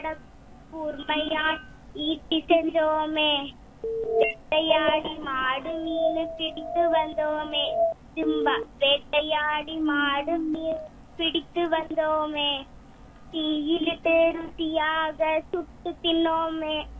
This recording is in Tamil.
கூர்மையால் ஈட்டி சென்றோமே. வேட்டையாடி மாடு மீன் பிடித்து வந்தோமே. சிம்பா வேட்டையாடி மாடு மீன் பிடித்து வந்தோமே. தீயிலிட்டு ருசியாக சுட்டு தின்னோமே.